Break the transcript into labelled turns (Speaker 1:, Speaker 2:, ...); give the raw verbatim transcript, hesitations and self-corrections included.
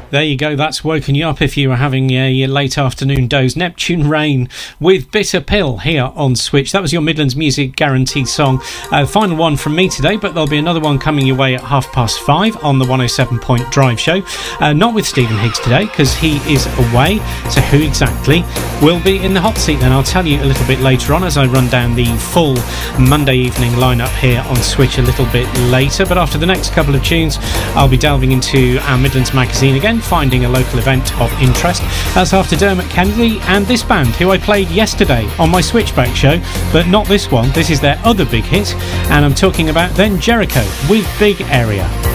Speaker 1: There you go, that's woken you up if you were having a, your late afternoon doze. Neptune Rain with Bitter Pill here on Switch. That was your Midlands Music Guarantee song. Uh, final one from me today, but there'll be another one coming your way at half past five on the one oh seven point Drive show. Uh, not with Stephen Higgs today, because he is away. So who exactly will be in the hot seat then? I'll tell you a little bit later on as I run down the full Monday evening lineup here on Switch a little bit later. But after the next couple of tunes, I'll be delving into our Midlands magazine again, finding a local event of interest. That's after Dermot Kennedy and this band who I played yesterday on my Switchback show, but not this one. This is their other big hit, and I'm talking about Then Jericho with Big Area.